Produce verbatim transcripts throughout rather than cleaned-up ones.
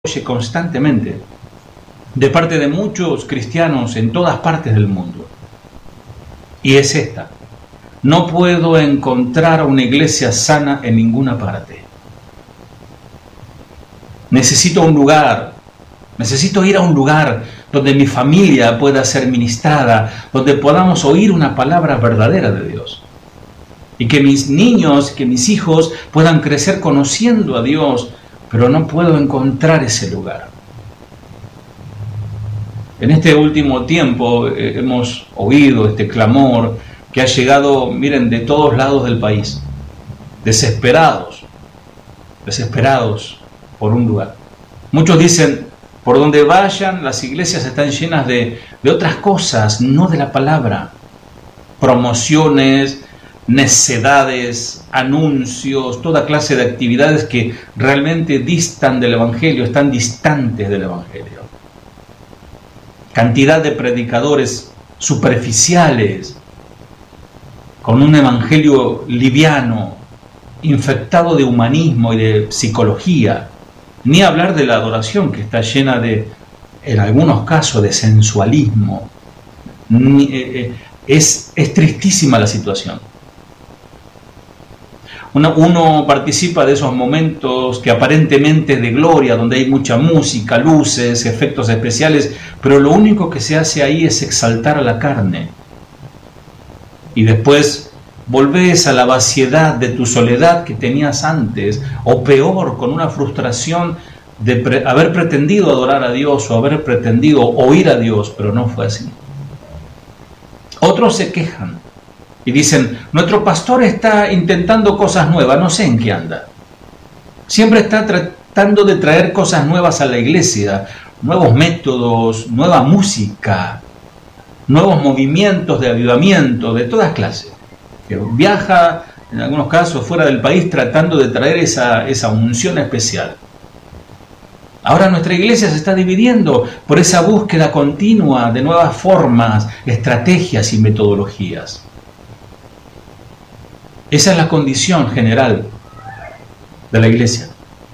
oye constantemente de parte de muchos cristianos en todas partes del mundo. Y es esta: no puedo encontrar una iglesia sana en ninguna parte. Necesito un lugar, necesito ir a un lugar donde mi familia pueda ser ministrada, donde podamos oír una palabra verdadera de Dios. Y que mis niños, que mis hijos puedan crecer conociendo a Dios, pero no puedo encontrar ese lugar. En este último tiempo eh, hemos oído este clamor que ha llegado, miren, de todos lados del país, desesperados, desesperados por un lugar. Muchos dicen, por donde vayan, las iglesias están llenas de, de otras cosas, no de la palabra. Promociones, necedades, anuncios, toda clase de actividades que realmente distan del Evangelio, están distantes del Evangelio. Cantidad de predicadores superficiales, con un evangelio liviano, infectado de humanismo y de psicología. Ni hablar de la adoración, que está llena de, en algunos casos, de sensualismo. Ni, eh, es, es tristísima la situación. Uno, uno participa de esos momentos que aparentemente es de gloria, donde hay mucha música, luces, efectos especiales, pero lo único que se hace ahí es exaltar a la carne. Y después volvés a la vaciedad de tu soledad que tenías antes, o peor, con una frustración de pre- haber pretendido adorar a Dios o haber pretendido oír a Dios, pero no fue así. Otros se quejan y dicen, nuestro pastor está intentando cosas nuevas, no sé en qué anda. Siempre está tratando de traer cosas nuevas a la iglesia, nuevos métodos, nueva música, nuevos movimientos de avivamiento de todas clases. Que viaja, en algunos casos, fuera del país tratando de traer esa, esa unción especial. Ahora nuestra iglesia se está dividiendo por esa búsqueda continua de nuevas formas, estrategias y metodologías. Esa es la condición general de la iglesia.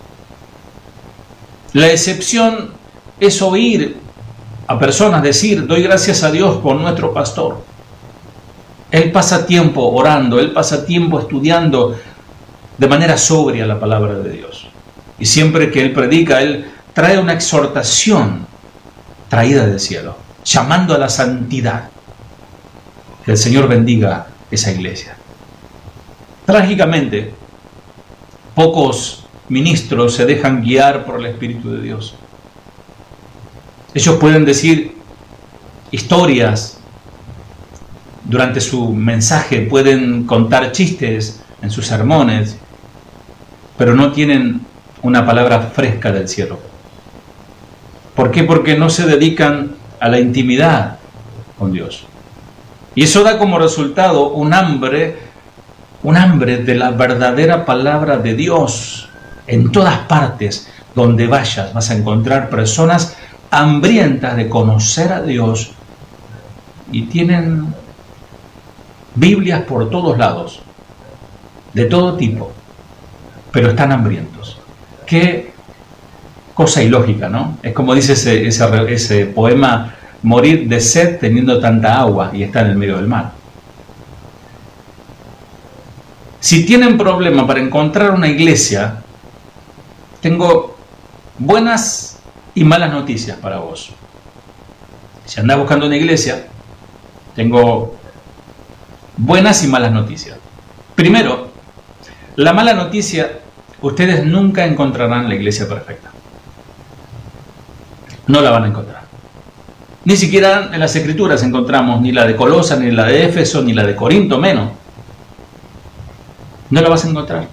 La excepción es oír a personas decir, doy gracias a Dios por nuestro pastor. Él pasa tiempo orando, él pasa tiempo estudiando de manera sobria la palabra de Dios. Y siempre que él predica, él trae una exhortación traída del cielo, llamando a la santidad. Que el Señor bendiga esa iglesia. Trágicamente, pocos ministros se dejan guiar por el Espíritu de Dios. Ellos pueden decir historias durante su mensaje, pueden contar chistes en sus sermones, pero no tienen una palabra fresca del cielo. ¿Por qué? Porque no se dedican a la intimidad con Dios. Y eso da como resultado un hambre Un hambre de la verdadera palabra de Dios. En todas partes donde vayas vas a encontrar personas hambrientas de conocer a Dios y tienen Biblias por todos lados, de todo tipo, pero están hambrientos. Qué cosa ilógica, ¿no? Es como dice ese, ese, ese poema, morir de sed teniendo tanta agua y está en el medio del mar. Si tienen problema para encontrar una iglesia, tengo buenas y malas noticias para vos. Si andás buscando una iglesia, tengo buenas y malas noticias. Primero, la mala noticia, ustedes nunca encontrarán la iglesia perfecta. No la van a encontrar. Ni siquiera en las Escrituras encontramos ni la de Colosas, ni la de Éfeso, ni la de Corinto, menos. No la vas a encontrar.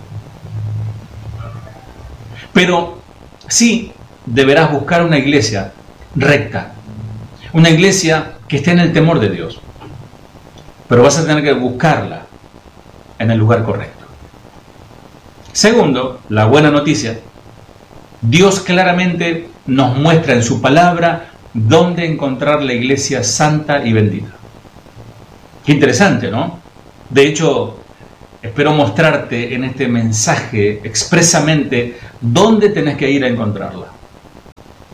Pero sí deberás buscar una iglesia recta, una iglesia que esté en el temor de Dios. Pero vas a tener que buscarla en el lugar correcto. Segundo, la buena noticia: Dios claramente nos muestra en su palabra dónde encontrar la iglesia santa y bendita. Qué interesante, ¿no? De hecho, espero mostrarte en este mensaje expresamente dónde tenés que ir a encontrarla.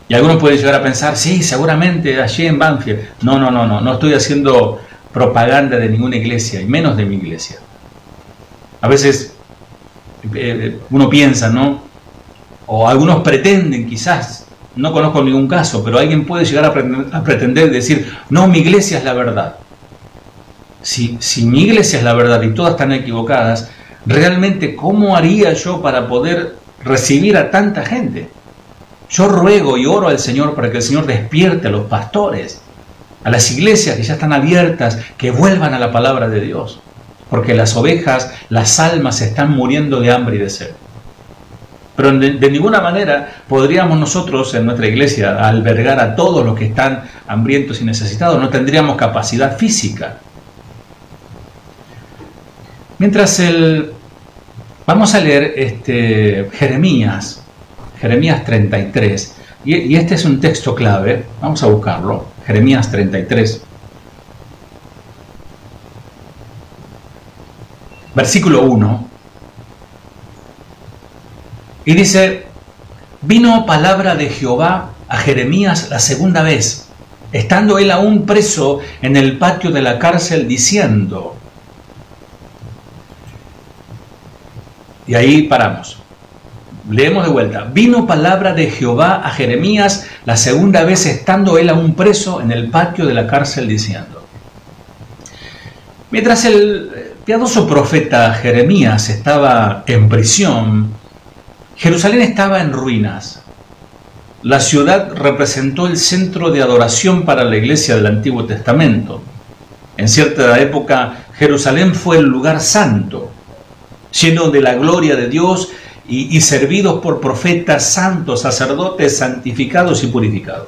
Y algunos pueden llegar a pensar, sí, seguramente allí en Banfield. No, no, no, no, no estoy haciendo propaganda de ninguna iglesia, y menos de mi iglesia. A veces eh, uno piensa, ¿no? O algunos pretenden, quizás, no conozco ningún caso, pero alguien puede llegar a, pre a pretender decir, no, mi iglesia es la verdad. Si, si mi iglesia es la verdad y todas están equivocadas, realmente, ¿cómo haría yo para poder recibir a tanta gente? Yo ruego y oro al Señor para que el Señor despierte a los pastores, a las iglesias que ya están abiertas, que vuelvan a la palabra de Dios, porque las ovejas, las almas están muriendo de hambre y de sed. Pero de, de ninguna manera podríamos nosotros en nuestra iglesia albergar a todos los que están hambrientos y necesitados, no tendríamos capacidad física. Mientras el... Vamos a leer este, Jeremías, Jeremías treinta y tres, y, y este es un texto clave, vamos a buscarlo, Jeremías treinta y tres, versículo uno, y dice, vino palabra de Jehová a Jeremías la segunda vez, estando él aún preso en el patio de la cárcel, diciendo... Y ahí paramos. Leemos de vuelta. Vino palabra de Jehová a Jeremías la segunda vez, estando él aún preso en el patio de la cárcel, diciendo. Mientras el piadoso profeta Jeremías estaba en prisión, Jerusalén estaba en ruinas. La ciudad representó el centro de adoración para la iglesia del Antiguo Testamento. En cierta época, Jerusalén fue el lugar santo, lleno de la gloria de Dios y, y servidos por profetas santos, sacerdotes santificados y purificados.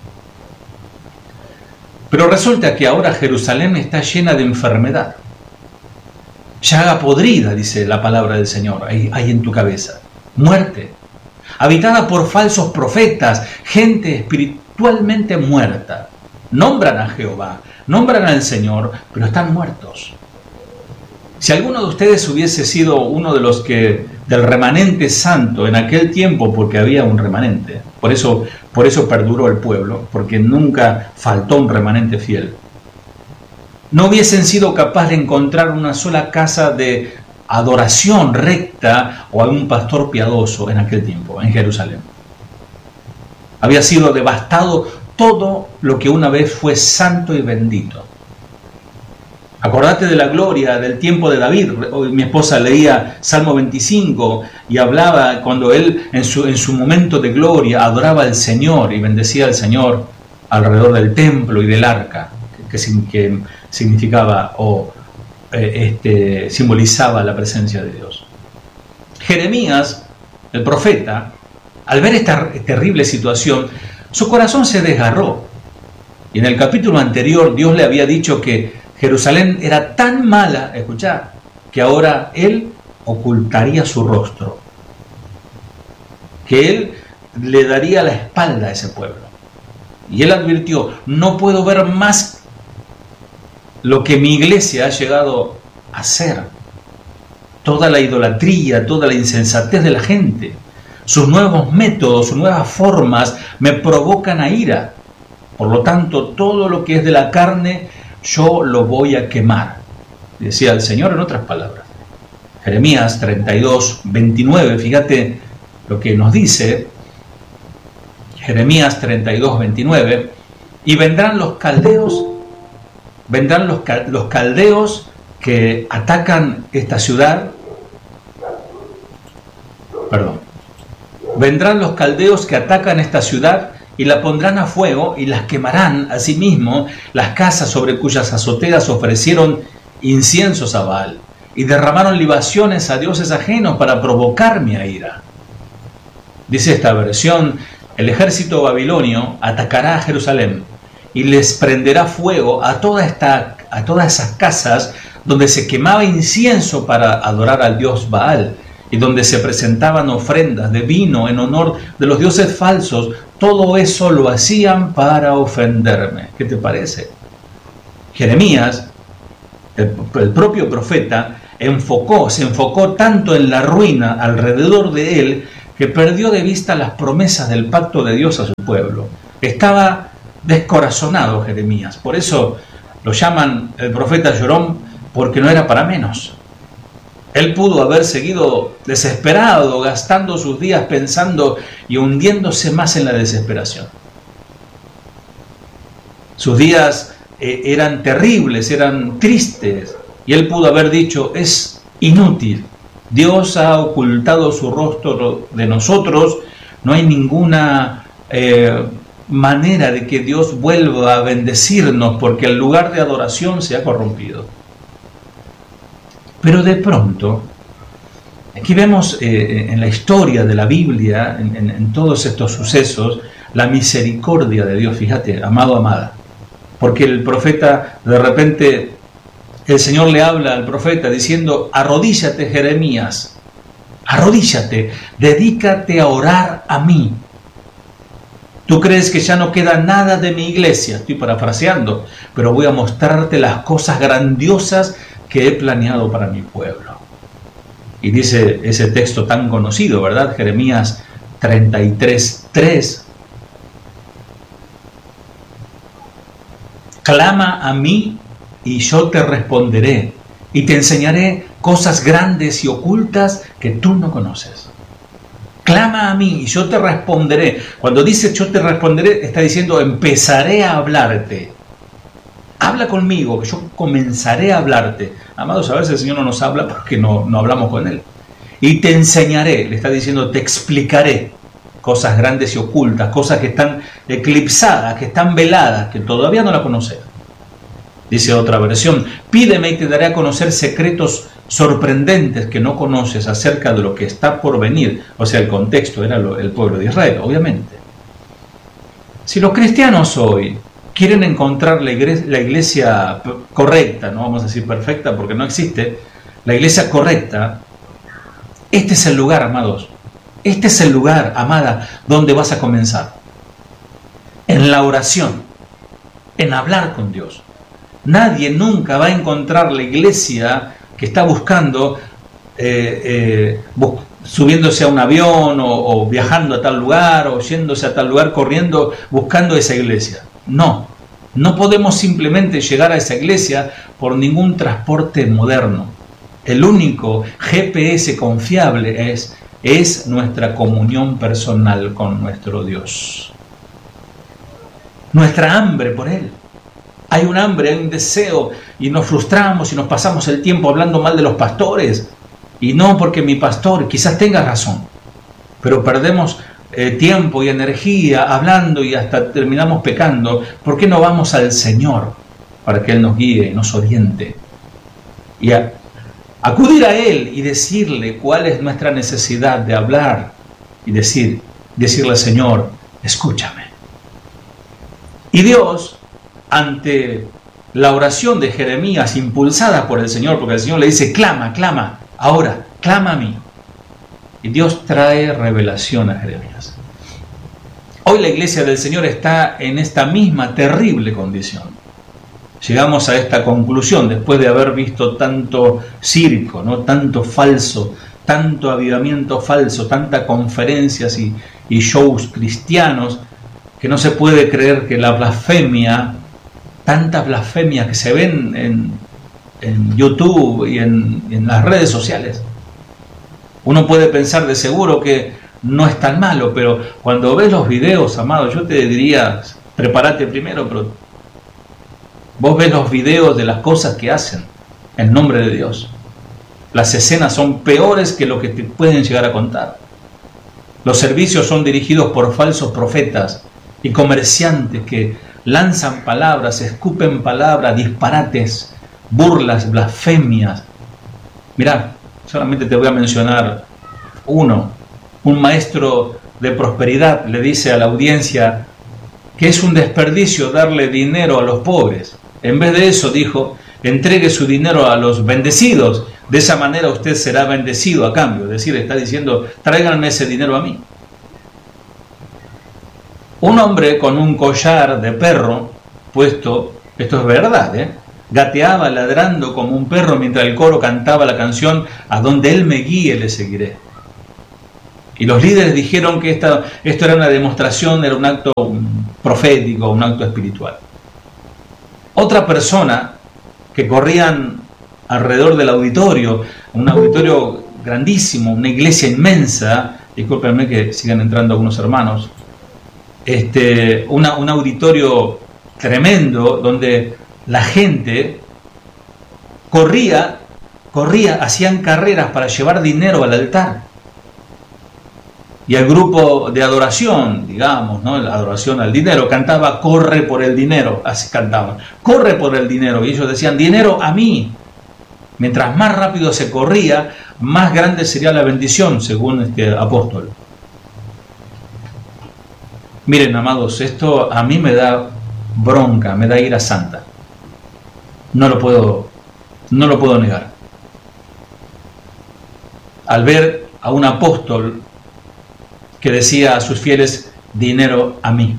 Pero resulta que ahora Jerusalén está llena de enfermedad. Llaga podrida, dice la palabra del Señor, ahí, ahí en tu cabeza. Muerte. Habitada por falsos profetas, gente espiritualmente muerta. Nombran a Jehová, nombran al Señor, pero están muertos. Si alguno de ustedes hubiese sido uno de los que del remanente santo en aquel tiempo, porque había un remanente, por eso, por eso perduró el pueblo, porque nunca faltó un remanente fiel, no hubiesen sido capaces de encontrar una sola casa de adoración recta o algún pastor piadoso en aquel tiempo, en Jerusalén. Había sido devastado todo lo que una vez fue santo y bendito. Acordate de la gloria del tiempo de David. Hoy mi esposa leía Salmo veinticinco y hablaba cuando él en su, en su momento de gloria adoraba al Señor y bendecía al Señor alrededor del templo y del arca, que, que significaba o eh, este, simbolizaba la presencia de Dios. Jeremías, el profeta, al ver esta terrible situación, su corazón se desgarró. Y en el capítulo anterior Dios le había dicho que Jerusalén era tan mala, escuchá, que ahora él ocultaría su rostro, que él le daría la espalda a ese pueblo. Y él advirtió, no puedo ver más lo que mi iglesia ha llegado a hacer. Toda la idolatría, toda la insensatez de la gente, sus nuevos métodos, sus nuevas formas me provocan a ira. Por lo tanto, todo lo que es de la carne, yo lo voy a quemar, decía el Señor en otras palabras. Jeremías treinta y dos, veintinueve, fíjate lo que nos dice, Jeremías treinta y dos, veintinueve, y vendrán los caldeos, vendrán los, los caldeos que atacan esta ciudad, perdón, vendrán los caldeos que atacan esta ciudad, y la pondrán a fuego y las quemarán. Asimismo, las casas sobre cuyas azoteas ofrecieron inciensos a Baal y derramaron libaciones a dioses ajenos para provocar mi ira. Dice esta versión, el ejército babilonio atacará a Jerusalén y les prenderá fuego a, toda esta, a todas esas casas donde se quemaba incienso para adorar al dios Baal y donde se presentaban ofrendas de vino en honor de los dioses falsos. Todo eso lo hacían para ofenderme. ¿Qué te parece? Jeremías, el, el propio profeta, enfocó, se enfocó tanto en la ruina alrededor de él, que perdió de vista las promesas del pacto de Dios a su pueblo. Estaba descorazonado Jeremías, por eso lo llaman el profeta llorón, porque no era para menos. Él pudo haber seguido desesperado, gastando sus días pensando y hundiéndose más en la desesperación. Sus días eh, eran terribles, eran tristes, y él pudo haber dicho, es inútil, Dios ha ocultado su rostro de nosotros, no hay ninguna eh, manera de que Dios vuelva a bendecirnos porque el lugar de adoración se ha corrompido. Pero de pronto, aquí vemos eh, en la historia de la Biblia, en, en, en todos estos sucesos, la misericordia de Dios. Fíjate, amado, amada, porque el profeta, de repente, el Señor le habla al profeta diciendo, arrodíllate Jeremías, arrodíllate, dedícate a orar a mí. Tú crees que ya no queda nada de mi iglesia, estoy parafraseando, pero voy a mostrarte las cosas grandiosas que he planeado para mi pueblo. Y dice ese texto tan conocido, ¿verdad? Jeremías treinta y tres, tres. Clama a mí y yo te responderé, y te enseñaré cosas grandes y ocultas que tú no conoces. Clama a mí y yo te responderé. Cuando dice yo te responderé, está diciendo empezaré a hablarte. Habla conmigo, que yo comenzaré a hablarte. Amados, a veces el Señor no nos habla porque no, no hablamos con Él. Y te enseñaré, le está diciendo, te explicaré cosas grandes y ocultas, cosas que están eclipsadas, que están veladas, que todavía no la conoces. Dice otra versión, pídeme y te daré a conocer secretos sorprendentes que no conoces acerca de lo que está por venir. O sea, el contexto era lo, el pueblo de Israel, obviamente. Si los cristianos hoy quieren encontrar la iglesia, la iglesia correcta, no vamos a decir perfecta porque no existe, la iglesia correcta, este es el lugar, amados, este es el lugar, amada, donde vas a comenzar. En la oración, en hablar con Dios. Nadie nunca va a encontrar la iglesia que está buscando, eh, eh, bus- subiéndose a un avión o, o viajando a tal lugar o yéndose a tal lugar, corriendo, buscando esa iglesia. No, no podemos simplemente llegar a esa iglesia por ningún transporte moderno. El único G P S confiable es, es nuestra comunión personal con nuestro Dios. Nuestra hambre por Él. Hay un hambre, hay un deseo y nos frustramos y nos pasamos el tiempo hablando mal de los pastores. Y no porque mi pastor quizás tenga razón, pero perdemos eh, tiempo y energía hablando y hasta terminamos pecando. ¿Por qué no vamos al Señor para que Él nos guíe y nos oriente? Y a, acudir a Él y decirle cuál es nuestra necesidad de hablar y decir, decirle, Señor, escúchame. Y Dios, ante la oración de Jeremías impulsada por el Señor, porque el Señor le dice, clama, clama, ahora, clama a mí. Y Dios trae revelación a Jeremías. Hoy la iglesia del Señor está en esta misma terrible condición. Llegamos a esta conclusión después de haber visto tanto circo, ¿no? Tanto falso, tanto avivamiento falso, tantas conferencias y, y shows cristianos, que no se puede creer que la blasfemia, tantas blasfemias que se ven en, en YouTube y en, en las redes sociales. Uno puede pensar de seguro que no es tan malo, pero cuando ves los videos, amado, yo te diría, prepárate primero, pero vos ves los videos de las cosas que hacen en nombre de Dios. Las escenas son peores que lo que te pueden llegar a contar. Los servicios son dirigidos por falsos profetas y comerciantes que lanzan palabras, escupen palabras, disparates, burlas, blasfemias. Mirá, solamente te voy a mencionar uno. Un maestro de prosperidad le dice a la audiencia que es un desperdicio darle dinero a los pobres. En vez de eso, dijo, entregue su dinero a los bendecidos. De esa manera usted será bendecido a cambio. Es decir, está diciendo, tráiganme ese dinero a mí. Un hombre con un collar de perro puesto, esto es verdad, ¿eh? gateaba ladrando como un perro mientras el coro cantaba la canción, a donde él me guíe le seguiré. Y los líderes dijeron que esta, esto era una demostración, era un acto profético, un acto espiritual. Otra persona que corrían alrededor del auditorio, un auditorio grandísimo, una iglesia inmensa, discúlpenme que sigan entrando algunos hermanos, este, una, un auditorio tremendo donde la gente corría, corría, hacían carreras para llevar dinero al altar. Y el grupo de adoración, digamos, ¿no? La adoración al dinero, cantaba corre por el dinero, así cantaban, corre por el dinero, y ellos decían dinero a mí. Mientras más rápido se corría, más grande sería la bendición, según este apóstol. Miren, amados, esto a mí me da bronca, me da ira santa. No lo puedo, no lo puedo negar. Al ver a un apóstol que decía a sus fieles, dinero a mí.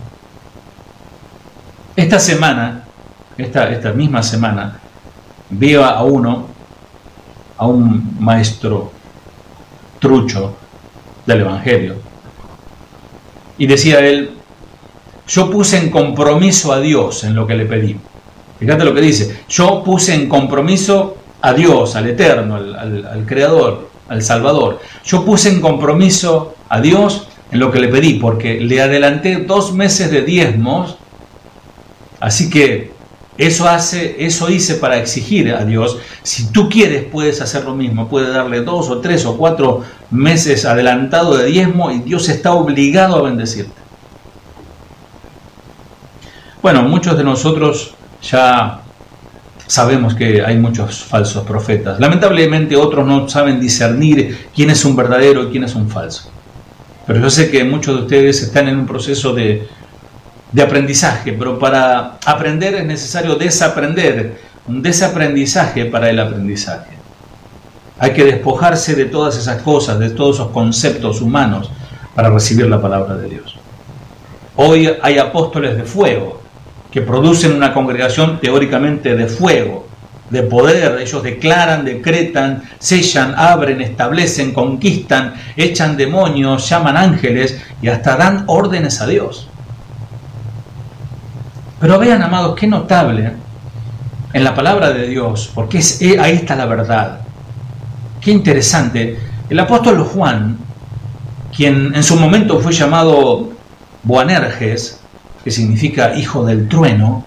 Esta semana, esta, esta misma semana, vi a uno, a un maestro trucho del Evangelio, y decía él, yo puse en compromiso a Dios en lo que le pedí. Fíjate lo que dice, yo puse en compromiso a Dios, al Eterno, al, al, al Creador, al Salvador. Yo puse en compromiso a Dios en lo que le pedí, porque le adelanté dos meses de diezmos, así que eso hace, eso hice para exigir a Dios. Si tú quieres, puedes hacer lo mismo, puedes darle dos o tres o cuatro meses adelantado de diezmo y Dios está obligado a bendecirte. Bueno, muchos de nosotros ya sabemos que hay muchos falsos profetas. Lamentablemente otros no saben discernir quién es un verdadero y quién es un falso. Pero yo sé que muchos de ustedes están en un proceso de, de aprendizaje, pero para aprender es necesario desaprender, un desaprendizaje para el aprendizaje. Hay que despojarse de todas esas cosas, de todos esos conceptos humanos para recibir la palabra de Dios. Hoy hay apóstoles de fuego que producen una congregación teóricamente de fuego, de poder. Ellos declaran, decretan, sellan, abren, establecen, conquistan, echan demonios, llaman ángeles y hasta dan órdenes a Dios. Pero vean, amados, qué notable en la palabra de Dios, porque es, ahí está la verdad. Qué interesante. El apóstol Juan, quien en su momento fue llamado Boanerges, que significa hijo del trueno.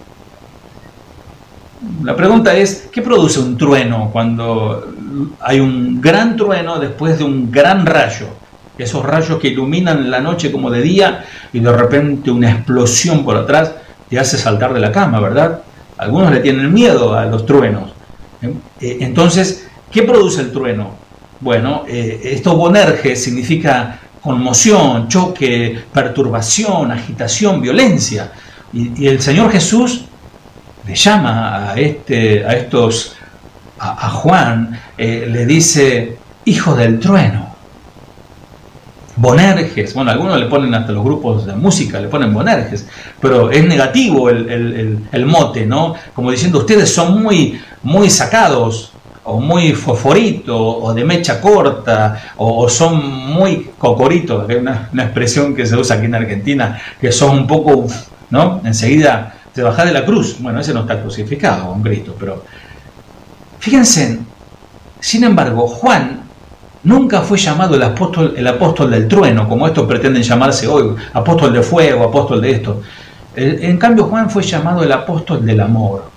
La pregunta es, ¿qué produce un trueno cuando hay un gran trueno después de un gran rayo? Esos rayos que iluminan la noche como de día y de repente una explosión por atrás te hace saltar de la cama, ¿verdad? Algunos le tienen miedo a los truenos. Entonces, ¿qué produce el trueno? Bueno, esto Boanerges significa conmoción, choque, perturbación, agitación, violencia. Y, y el Señor Jesús le llama a, este, a estos, a, a Juan, eh, le dice, hijo del trueno. Boanerges, bueno, algunos le ponen hasta los grupos de música, le ponen Boanerges, pero es negativo el, el, el, el mote, ¿no? Como diciendo, ustedes son muy, muy sacados, o muy fosforito, o de mecha corta, o, o son muy cocorito, que es una, una expresión que se usa aquí en Argentina, que son un poco, ¿no? Enseguida te bajás de la cruz. Bueno, ese no está crucificado con Cristo, pero fíjense, sin embargo, Juan nunca fue llamado el apóstol, el apóstol del trueno, como estos pretenden llamarse hoy, apóstol de fuego, apóstol de esto. En cambio, Juan fue llamado el apóstol del amor.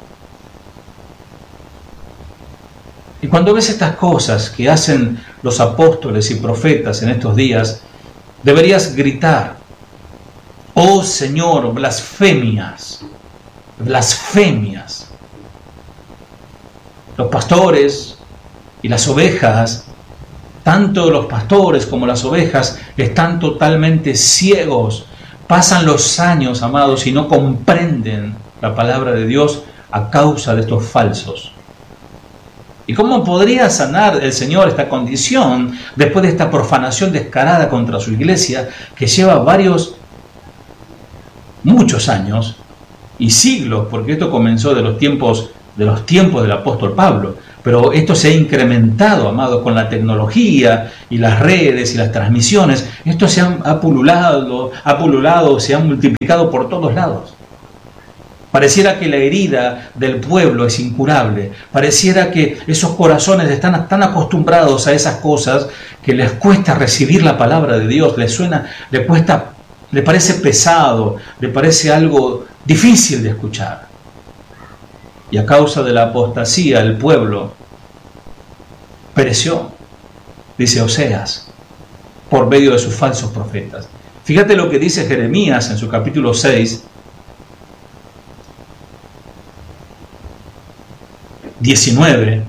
Y cuando ves estas cosas que hacen los apóstoles y profetas en estos días, deberías gritar, oh Señor, blasfemias, blasfemias. Los pastores y las ovejas, tanto los pastores como las ovejas, están totalmente ciegos. Pasan los años, amados, y no comprenden la palabra de Dios a causa de estos falsos. ¿Y cómo podría sanar el Señor esta condición después de esta profanación descarada contra su iglesia que lleva varios, muchos años y siglos? Porque esto comenzó de los tiempos, de los tiempos del apóstol Pablo. pero esto se ha incrementado, amados, con la tecnología y las redes y las transmisiones. Esto se ha, ha pululado, ha pululado, se ha multiplicado por todos lados. Pareciera que la herida del pueblo es incurable. Pareciera que esos corazones están tan acostumbrados a esas cosas que les cuesta recibir la palabra de Dios, les suena, les cuesta, les parece pesado, les parece algo difícil de escuchar. Y a causa de la apostasía, el pueblo pereció, dice Oseas, por medio de sus falsos profetas. Fíjate lo que dice Jeremías en su capítulo seis, diecinueve.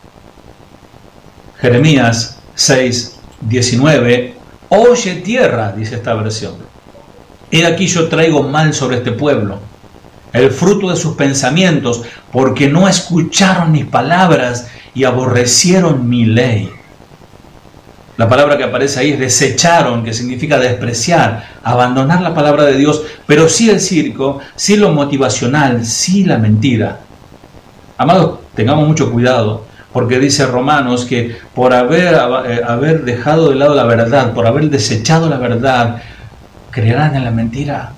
Jeremías seis, diecinueve. Oye tierra, dice esta versión. He aquí yo traigo mal sobre este pueblo, el fruto de sus pensamientos, porque no escucharon mis palabras y aborrecieron mi ley. La palabra que aparece ahí es desecharon, que significa despreciar, abandonar la palabra de Dios, pero sí el circo, sí lo motivacional, sí la mentira. Amados, tengamos mucho cuidado, porque dice Romanos que por haber, haber dejado de lado la verdad, por haber desechado la verdad, creerán en la mentira.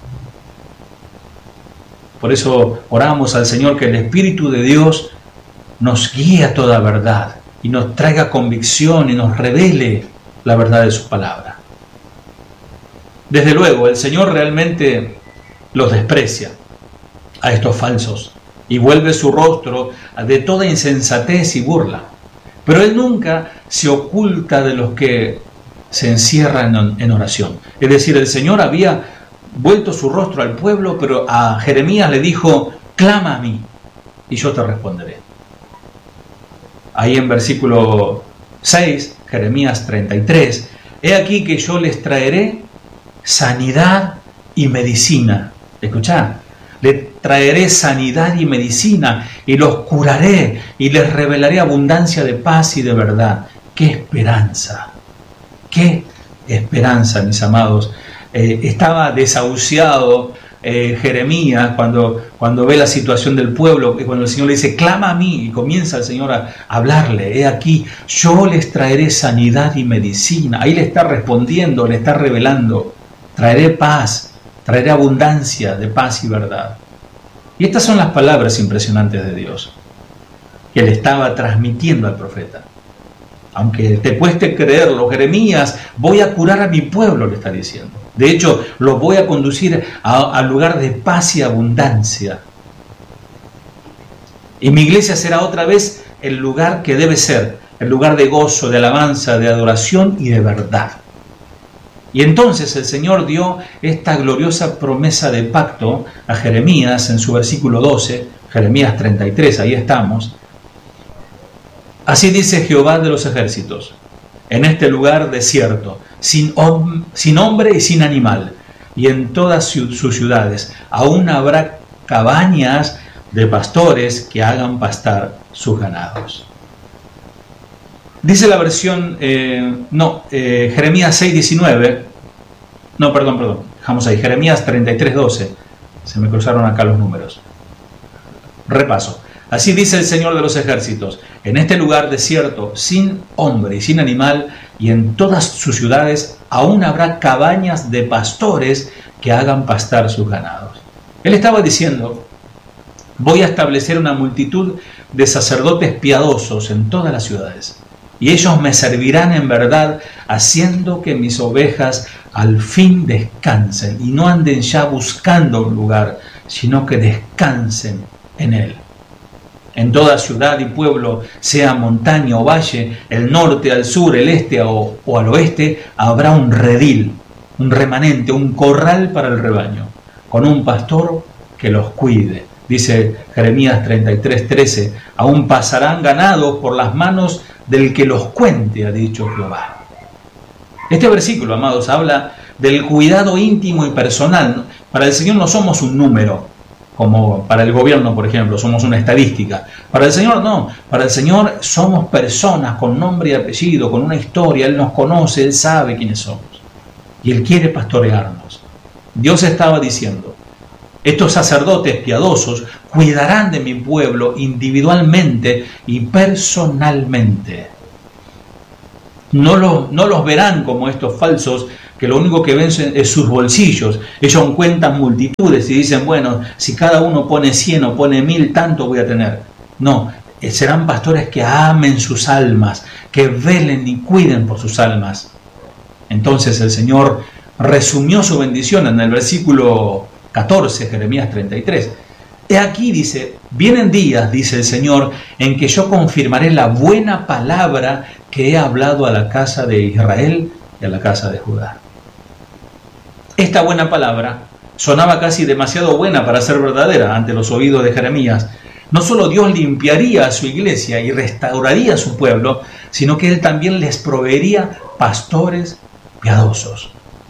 Por eso oramos al Señor que el Espíritu de Dios nos guíe a toda verdad y nos traiga convicción y nos revele la verdad de su palabra. Desde luego, el Señor realmente los desprecia a estos falsos y vuelve su rostro de toda insensatez y burla. Pero Él nunca se oculta de los que se encierran en oración. Es decir, el Señor había vuelto su rostro al pueblo, pero a Jeremías le dijo: clama a mí y yo te responderé. Ahí en versículo seis, Jeremías treinta y tres, he aquí que yo les traeré sanidad y medicina. Escuchá, le traeré sanidad y medicina y los curaré y les revelaré abundancia de paz y de verdad. ¡Qué esperanza! ¡Qué esperanza, mis amados! Eh, estaba desahuciado eh, Jeremías cuando, cuando ve la situación del pueblo, cuando el Señor le dice: clama a mí, y comienza el Señor a hablarle: he aquí, yo les traeré sanidad y medicina. Ahí le está respondiendo, le está revelando: traeré paz, traeré abundancia de paz y verdad. Y estas son las palabras impresionantes de Dios que le estaba transmitiendo al profeta. Aunque te cueste creerlo, Jeremías, voy a curar a mi pueblo, le está diciendo. De hecho, los voy a conducir al lugar de paz y abundancia. Y mi iglesia será otra vez el lugar que debe ser, el lugar de gozo, de alabanza, de adoración y de verdad. Y entonces el Señor dio esta gloriosa promesa de pacto a Jeremías en su versículo doce, Jeremías treinta y tres, ahí estamos. Así dice Jehová de los ejércitos: en este lugar desierto, sin, hom- sin hombre y sin animal, y en todas su- sus ciudades, aún habrá cabañas de pastores que hagan pastar sus ganados. Dice la versión, eh, no, eh, Jeremías seis, diecinueve, no, perdón, perdón, dejamos ahí, Jeremías treinta y tres, doce, se me cruzaron acá los números. Repaso. Así dice el Señor de los ejércitos: en este lugar desierto, sin hombre y sin animal, y en todas sus ciudades, aún habrá cabañas de pastores que hagan pastar sus ganados. Él estaba diciendo: voy a establecer una multitud de sacerdotes piadosos en todas las ciudades, y ellos me servirán en verdad, haciendo que mis ovejas al fin descansen, y no anden ya buscando un lugar, sino que descansen en él. En toda ciudad y pueblo, sea montaña o valle, el norte, al sur, el este o, o al oeste, habrá un redil, un remanente, un corral para el rebaño, con un pastor que los cuide. Dice Jeremías treinta y tres, trece, aún pasarán ganados por las manos del que los cuente, ha dicho Jehová. Este versículo, amados, habla del cuidado íntimo y personal. Para el Señor no somos un número, como para el gobierno, por ejemplo, somos una estadística. Para el Señor no, para el Señor somos personas con nombre y apellido, con una historia. Él nos conoce, Él sabe quiénes somos y Él quiere pastorearnos. Dios estaba diciendo: Estos sacerdotes piadosos cuidarán de mi pueblo individualmente y personalmente. No, lo, no los verán como estos falsos que lo único que ven es sus bolsillos. Ellos cuentan multitudes y dicen, bueno, si cada uno pone cien o pone mil, tanto voy a tener. No, serán pastores que amen sus almas, que velen y cuiden por sus almas. Entonces el Señor resumió su bendición en el versículo catorce, Jeremías treinta y tres. He aquí, dice, vienen días, dice el Señor, en que yo confirmaré la buena palabra que he hablado a la casa de Israel y a la casa de Judá. Esta buena palabra sonaba casi demasiado buena para ser verdadera ante los oídos de Jeremías. No solo Dios limpiaría a su iglesia y restauraría a su pueblo, sino que Él también les proveería pastores piadosos.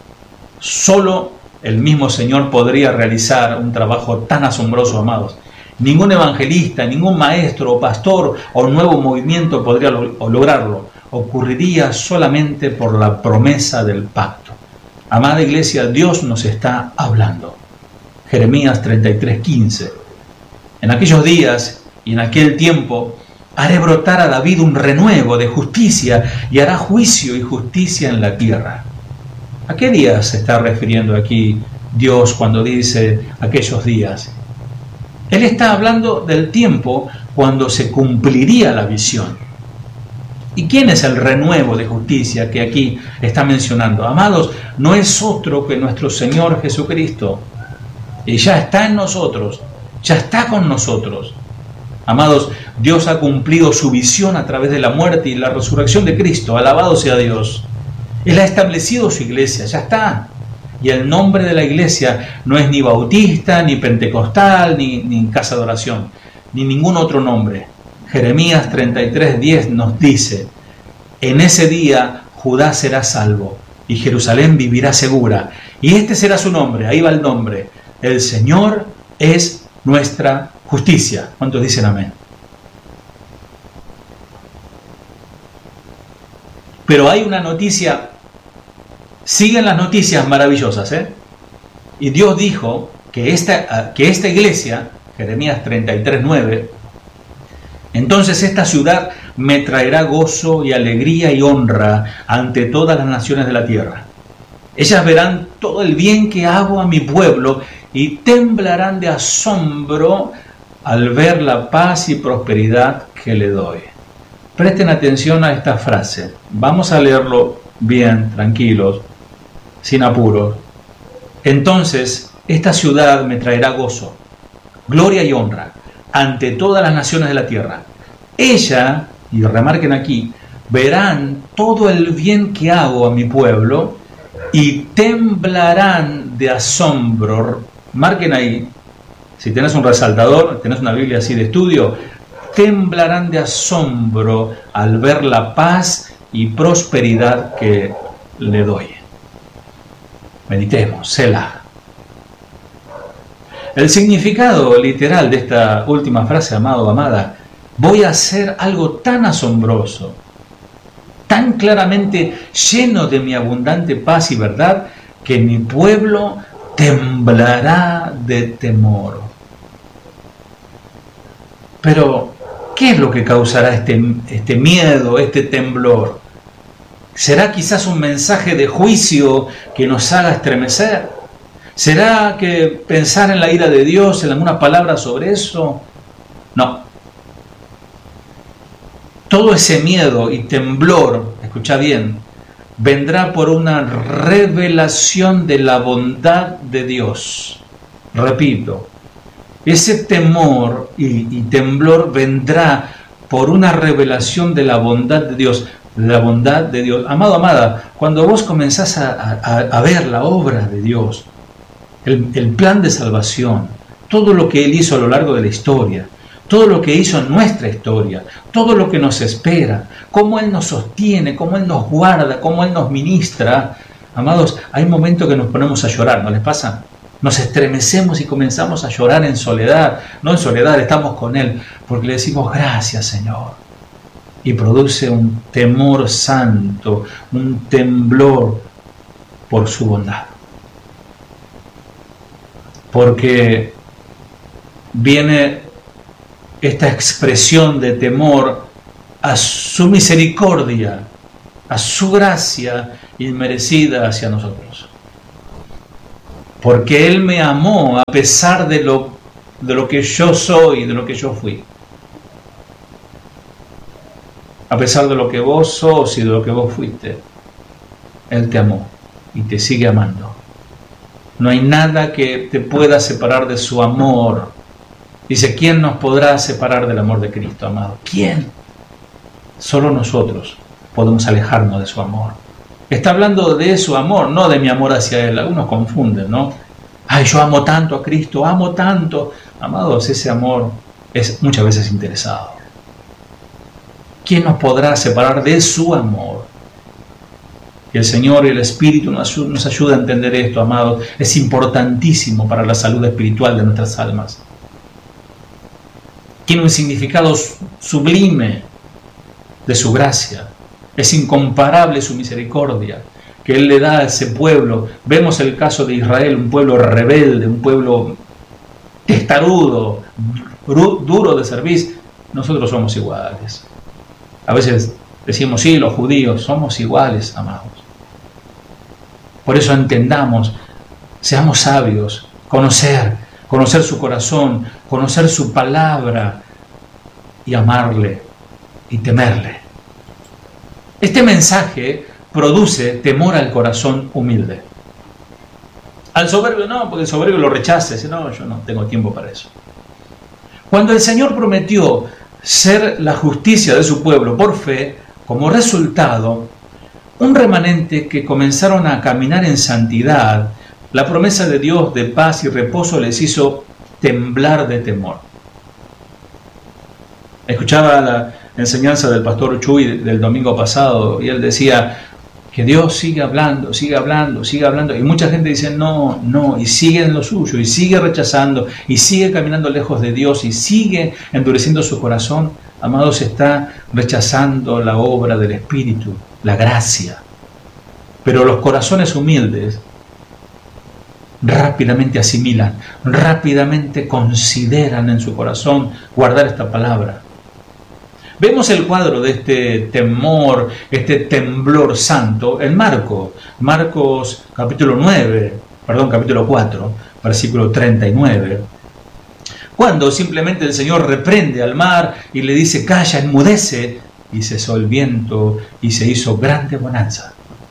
Solo el mismo Señor podría realizar un trabajo tan asombroso, amados. Ningún evangelista, ningún maestro o pastor o nuevo movimiento podría lograrlo. Ocurriría solamente por la promesa del pacto. Amada iglesia, Dios nos está hablando. Jeremías treinta y tres, quince. En aquellos días y en aquel tiempo haré brotar a David un renuevo de justicia y hará juicio y justicia en la tierra. ¿A qué días se está refiriendo aquí Dios cuando dice aquellos días? Él está hablando del tiempo cuando se cumpliría la visión. ¿Y quién es el renuevo de justicia que aquí está mencionando? Amados, no es otro que nuestro Señor Jesucristo. Y ya está en nosotros, ya está con nosotros. Amados, Dios ha cumplido su visión a través de la muerte y la resurrección de Cristo. Alabado sea Dios. Él ha establecido su iglesia, ya está. Y el nombre de la iglesia no es ni bautista, ni pentecostal, ni, ni casa de oración, ni ningún otro nombre. Jeremías treinta y tres, diez nos dice, en ese día Judá será salvo y Jerusalén vivirá segura. Y este será su nombre, ahí va el nombre. El Señor es nuestra justicia. ¿Cuántos dicen amén? Pero hay una noticia. Siguen las noticias maravillosas, ¿eh? Y Dios dijo que esta, que esta iglesia, Jeremías treinta y tres, nueve, entonces esta ciudad me traerá gozo y alegría y honra ante todas las naciones de la tierra. Ellas verán todo el bien que hago a mi pueblo y temblarán de asombro al ver la paz y prosperidad que le doy. Presten atención a esta frase. Vamos a leerlo bien, tranquilos, sin apuros. Entonces, esta ciudad me traerá gozo, gloria y honra ante todas las naciones de la tierra. Ella, y remarquen aquí, verán todo el bien que hago a mi pueblo y temblarán de asombro. Marquen ahí, si tenés un resaltador, tenés una Biblia así de estudio, temblarán de asombro al ver la paz y prosperidad que le doy. Meditemos, Selah. El significado literal de esta última frase, amado, amada, voy a hacer algo tan asombroso, tan claramente lleno de mi abundante paz y verdad, que mi pueblo temblará de temor. Pero, ¿qué es lo que causará este, este miedo, este temblor? ¿Será quizás un mensaje de juicio que nos haga estremecer? ¿Será que pensar en la ira de Dios, en alguna palabra sobre eso? No. Todo ese miedo y temblor, escucha bien, vendrá por una revelación de la bondad de Dios. Repito, ese temor y, y temblor vendrá por una revelación de la bondad de Dios. La bondad de Dios. Amado, amada, cuando vos comenzás a, a, a ver la obra de Dios, el, el plan de salvación, todo lo que Él hizo a lo largo de la historia, todo lo que hizo en nuestra historia, todo lo que nos espera, cómo Él nos sostiene, cómo Él nos guarda, cómo Él nos ministra, amados, hay momentos que nos ponemos a llorar, ¿no les pasa? Nos estremecemos y comenzamos a llorar en soledad, no en soledad, estamos con Él, porque le decimos gracias, Señor. Y produce un temor santo, un temblor por su bondad. porque viene esta expresión de temor a su misericordia, a su gracia inmerecida hacia nosotros. Porque Él me amó a pesar de lo, de lo que yo soy, de lo que yo fui. A pesar de lo que vos sos y de lo que vos fuiste, Él te amó y te sigue amando. No hay nada que te pueda separar de su amor. Dice, ¿quién nos podrá separar del amor de Cristo, amado? ¿Quién? Solo nosotros podemos alejarnos de su amor. Está hablando de su amor, no de mi amor hacia Él. Algunos confunden, ¿no? Ay, yo amo tanto a Cristo, amo tanto. Amados, ese amor es muchas veces interesado. ¿Quién nos podrá separar de su amor? Que el Señor y el Espíritu nos ayude a entender esto, amados. Es importantísimo para la salud espiritual de nuestras almas. Tiene un significado sublime de su gracia. Es incomparable su misericordia que Él le da a ese pueblo. Vemos el caso de Israel, un pueblo rebelde, un pueblo testarudo, duro de servir. Nosotros somos iguales. A veces decimos, sí, los judíos somos iguales, amados. Por eso entendamos, seamos sabios, conocer, conocer su corazón, conocer su palabra y amarle y temerle. Este mensaje produce temor al corazón humilde. Al soberbio no, porque el soberbio lo rechaza, dice, no, yo no tengo tiempo para eso. Cuando el Señor prometió ser la justicia de su pueblo por fe, como resultado, un remanente que comenzaron a caminar en santidad, la promesa de Dios de paz y reposo les hizo temblar de temor. Escuchaba la enseñanza del pastor Chuy del domingo pasado y él decía que Dios sigue hablando, sigue hablando, sigue hablando, y mucha gente dice no, no, y sigue en lo suyo, y sigue rechazando, y sigue caminando lejos de Dios, y sigue endureciendo su corazón. Amados, está rechazando la obra del Espíritu, la gracia. Pero los corazones humildes rápidamente asimilan, rápidamente consideran en su corazón guardar esta palabra. Vemos el cuadro de este temor, este temblor santo en Marcos, Marcos capítulo nueve, perdón, capítulo cuatro, versículo treinta y nueve. Cuando simplemente el Señor reprende al mar y le dice, calla, enmudece, y cesó el viento y se hizo grande bonanza.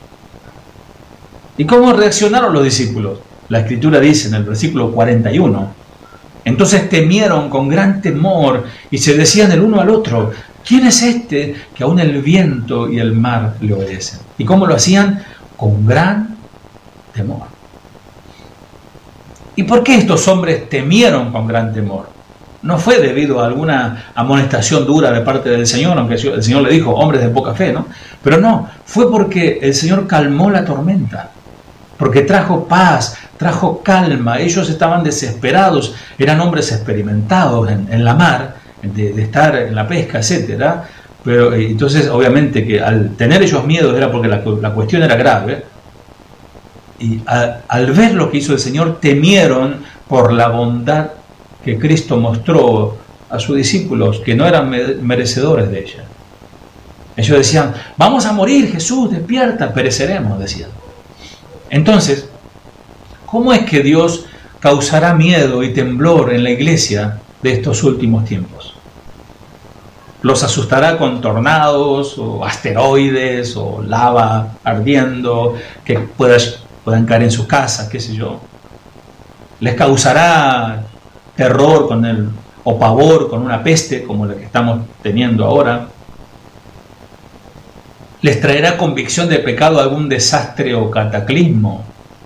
¿Y cómo reaccionaron los discípulos? La Escritura dice en el versículo cuarenta y uno, entonces temieron con gran temor y se decían el uno al otro, ¿quién es este que aún el viento y el mar le obedecen? ¿Y cómo lo hacían? Con gran temor. ¿Y por qué estos hombres temieron con gran temor? No fue debido a alguna amonestación dura de parte del Señor, aunque el Señor le dijo, hombres de poca fe, ¿no? Pero no, fue porque el Señor calmó la tormenta, porque trajo paz, trajo calma. Ellos estaban desesperados, eran hombres experimentados en, en la mar, de, de estar en la pesca, etcétera. Pero entonces, obviamente, que al tener ellos miedo era porque la, la cuestión era grave. Y a, al ver lo que hizo el Señor, temieron por la bondad que Cristo mostró a sus discípulos, que no eran merecedores de ella. Ellos decían, vamos a morir, Jesús, despierta, pereceremos, decían. Entonces, ¿cómo es que Dios causará miedo y temblor en la iglesia de estos últimos tiempos? ¿Los asustará con tornados o asteroides o lava ardiendo que pueda, puedan caer en sus casas, qué sé yo? ¿Les causará terror con el, o pavor con una peste como la que estamos teniendo ahora? ¿Les traerá convicción de pecado algún desastre o cataclismo?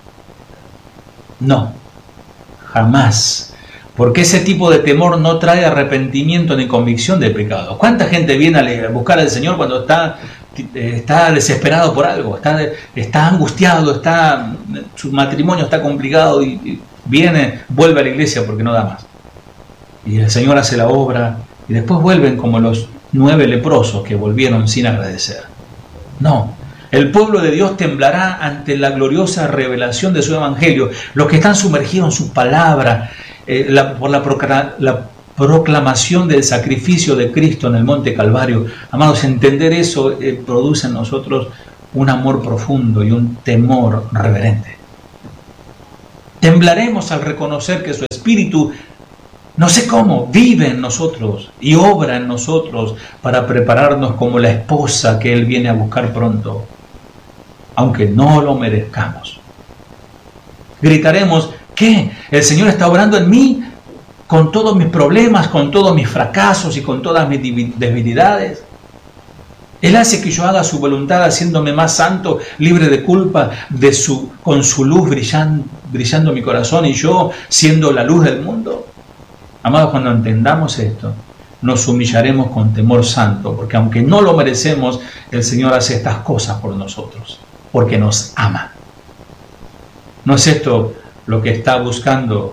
No, jamás. Porque ese tipo de temor no trae arrepentimiento ni convicción de pecado. ¿Cuánta gente viene a buscar al Señor cuando está, está desesperado por algo? Está, está angustiado, está, su matrimonio está complicado y, y viene, vuelve a la iglesia porque no da más. Y el Señor hace la obra y después vuelven como los nueve leprosos que volvieron sin agradecer. No, El pueblo de Dios temblará ante la gloriosa revelación de su evangelio. Los que están sumergidos en su palabra, eh, la, por la, procra, la proclamación del sacrificio de Cristo en el Monte Calvario. Amados, entender eso eh, produce en nosotros un amor profundo y un temor reverente. Temblaremos al reconocer que su Espíritu, no sé cómo, vive en nosotros y obra en nosotros para prepararnos como la esposa que Él viene a buscar pronto, aunque no lo merezcamos. Gritaremos, ¿qué? ¿El Señor está obrando en mí? Con todos mis problemas, con todos mis fracasos y con todas mis debilidades. Él hace que yo haga su voluntad, haciéndome más santo, libre de culpa, de su, con su luz brillando, brillando mi corazón y yo siendo la luz del mundo. Amados, cuando entendamos esto, nos humillaremos con temor santo, porque aunque no lo merecemos, el Señor hace estas cosas por nosotros, porque nos ama. ¿No es esto lo que está buscando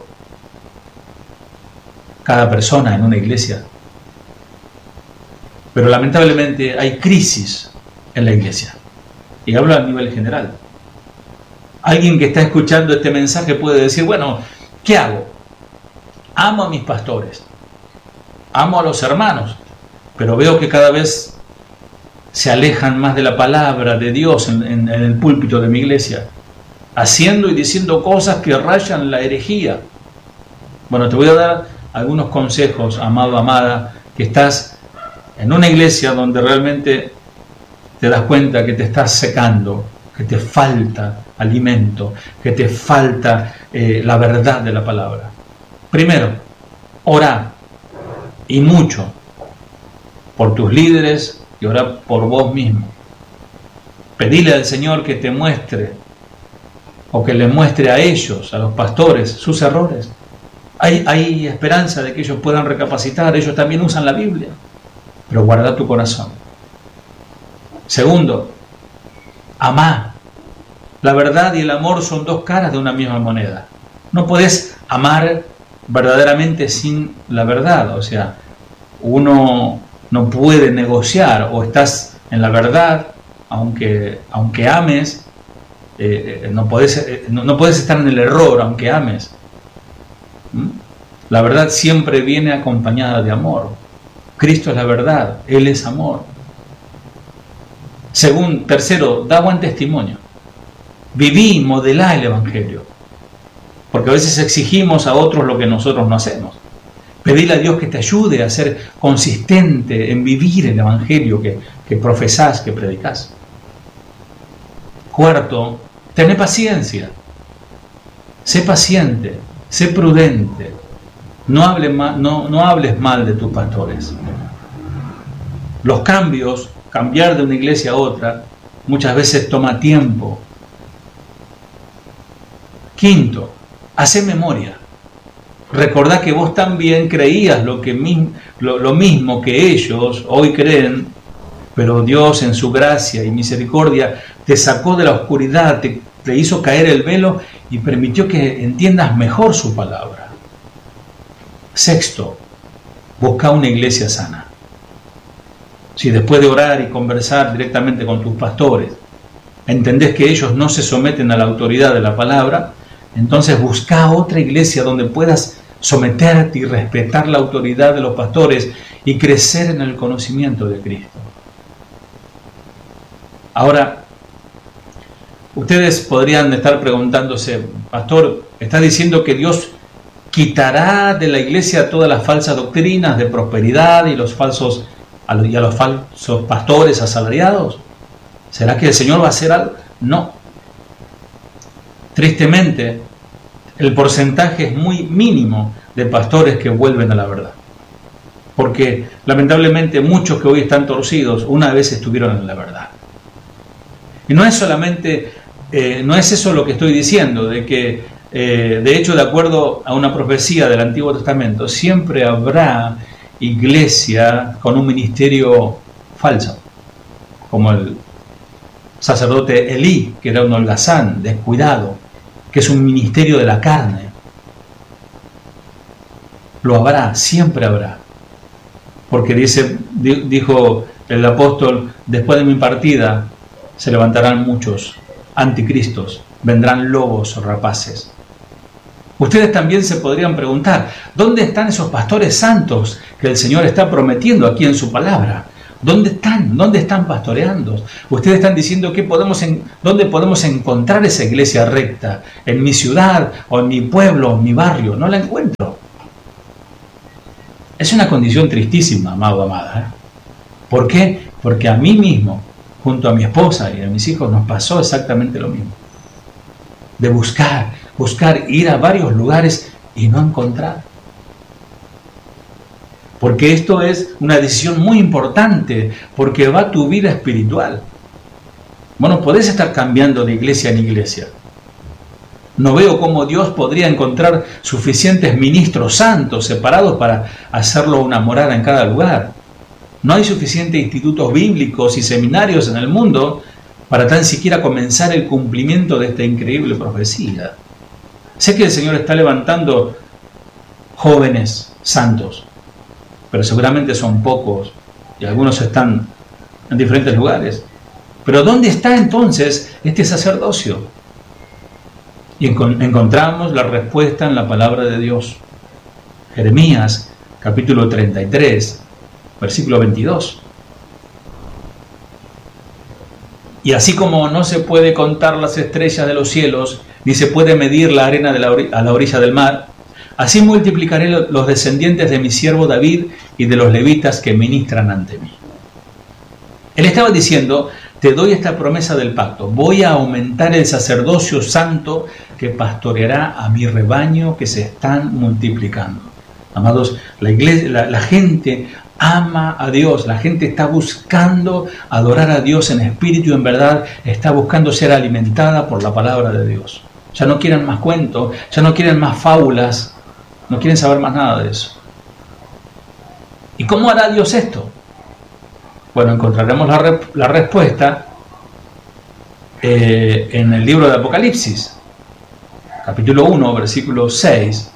cada persona en una iglesia? Pero lamentablemente hay crisis en la iglesia. Y hablo a nivel general. Alguien que está escuchando este mensaje puede decir, bueno, ¿qué hago? Amo a mis pastores, amo a los hermanos, pero veo que cada vez se alejan más de la palabra de Dios en, en, en el púlpito de mi iglesia, haciendo y diciendo cosas que rayan la herejía. Bueno, te voy a dar algunos consejos, amado, amada, que estás en una iglesia donde realmente te das cuenta que te estás secando, que te falta alimento, que te falta eh, la verdad de la palabra. Primero, orá, y mucho, por tus líderes y orá por vos mismo. Pedile al Señor que te muestre, o que le muestre a ellos, a los pastores, sus errores. Hay, hay esperanza de que ellos puedan recapacitar, ellos también usan la Biblia, pero guarda tu corazón. Segundo, amá. La verdad y el amor son dos caras de una misma moneda. No podés amar verdaderamente sin la verdad, o sea, uno no puede negociar, o estás en la verdad, aunque, aunque ames, eh, no, podés, eh, no, no podés estar en el error, aunque ames. ¿Mm? La verdad siempre viene acompañada de amor. Cristo es la verdad, Él es amor. Segundo, tercero, da buen testimonio. Viví, modelá el Evangelio. Porque a veces exigimos a otros lo que nosotros no hacemos. Pedile a Dios que te ayude a ser consistente en vivir el Evangelio que, que profesás, que predicás. Cuarto, tené paciencia. Sé paciente, sé prudente. No, hable mal, no, no hables mal de tus pastores. Los cambios, cambiar de una iglesia a otra, muchas veces toma tiempo. Quinto, hacé memoria. Recordá que vos también creías lo, que, lo, lo mismo que ellos hoy creen, pero Dios en su gracia y misericordia te sacó de la oscuridad, te, te hizo caer el velo y permitió que entiendas mejor su palabra. Sexto, busca una iglesia sana. Si después de orar y conversar directamente con tus pastores, entendés que ellos no se someten a la autoridad de la palabra, entonces busca otra iglesia donde puedas someterte y respetar la autoridad de los pastores y crecer en el conocimiento de Cristo. Ahora, ustedes podrían estar preguntándose, pastor, ¿está diciendo que Dios quitará de la iglesia todas las falsas doctrinas de prosperidad y los falsos y a los falsos pastores asalariados? ¿Será que el Señor va a hacer algo? No. Tristemente, el porcentaje es muy mínimo de pastores que vuelven a la verdad. Porque lamentablemente muchos que hoy están torcidos una vez estuvieron en la verdad. Y no es solamente, eh, no es eso lo que estoy diciendo, de que eh, de hecho, de acuerdo a una profecía del Antiguo Testamento, siempre habrá iglesia con un ministerio falso, como el sacerdote Elí, que era un holgazán, descuidado, que es un ministerio de la carne. Lo habrá, siempre habrá. Porque dice, dijo el apóstol, después de mi partida, se levantarán muchos anticristos, vendrán lobos rapaces. Ustedes también se podrían preguntar, ¿dónde están esos pastores santos que el Señor está prometiendo aquí en su palabra? ¿Dónde están? ¿Dónde están pastoreando? Ustedes están diciendo que podemos en, ¿dónde podemos encontrar esa iglesia recta? ¿En mi ciudad o en mi pueblo o en mi barrio? No la encuentro. Es una condición tristísima, amado, amada. ¿eh? ¿Por qué? Porque a mí mismo, junto a mi esposa y a mis hijos, nos pasó exactamente lo mismo. De buscar, buscar, ir a varios lugares y no encontrar. Porque esto es una decisión muy importante, porque va tu vida espiritual. Bueno, podés estar cambiando de iglesia en iglesia. No veo cómo Dios podría encontrar suficientes ministros santos separados para hacerlo una morada en cada lugar. No hay suficientes institutos bíblicos y seminarios en el mundo para tan siquiera comenzar el cumplimiento de esta increíble profecía. Sé que el Señor está levantando jóvenes santos, pero seguramente son pocos y algunos están en diferentes lugares. Pero ¿dónde está entonces este sacerdocio? Y encon- encontramos la respuesta en la palabra de Dios. Jeremías, capítulo treinta y tres, versículo veintidós. Y así como no se puede contar las estrellas de los cielos, ni se puede medir la arena de la ori- a la orilla del mar, así multiplicaré lo- los descendientes de mi siervo David y de los levitas que ministran ante mí. Él estaba diciendo, te doy esta promesa del pacto, voy a aumentar el sacerdocio santo que pastoreará a mi rebaño que se están multiplicando. Amados, la iglesia, la, la gente ama a Dios, la gente está buscando adorar a Dios en espíritu y en verdad, está buscando ser alimentada por la palabra de Dios. Ya no quieren más cuentos, ya no quieren más fábulas, no quieren saber más nada de eso. ¿Y cómo hará Dios esto? Bueno, encontraremos la, re- la respuesta eh, en el libro de Apocalipsis, capítulo uno, versículo seis.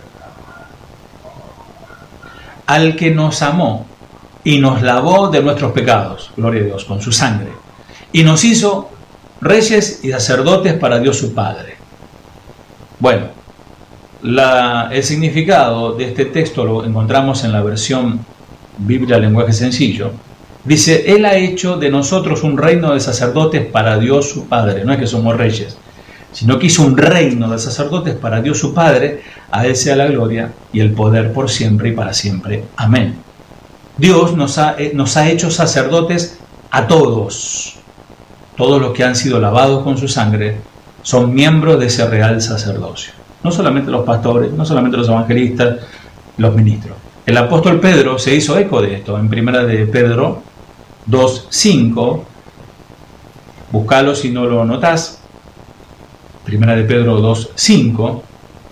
Al que nos amó y nos lavó de nuestros pecados, gloria a Dios, con su sangre, y nos hizo reyes y sacerdotes para Dios su Padre. Bueno, la, el significado de este texto lo encontramos en la versión Biblia lenguaje sencillo. Dice, Él ha hecho de nosotros un reino de sacerdotes para Dios su Padre. No es que somos reyes, sino que hizo un reino de sacerdotes para Dios su Padre. A Él sea la gloria y el poder por siempre y para siempre. Amén. Dios nos ha, nos ha hecho sacerdotes a todos. Todos los que han sido lavados con su sangre son miembros de ese real sacerdocio. No solamente los pastores, no solamente los evangelistas, los ministros. El apóstol Pedro se hizo eco de esto en primera de Pedro dos cinco. Búscalo si no lo notás. Primera de Pedro dos cinco.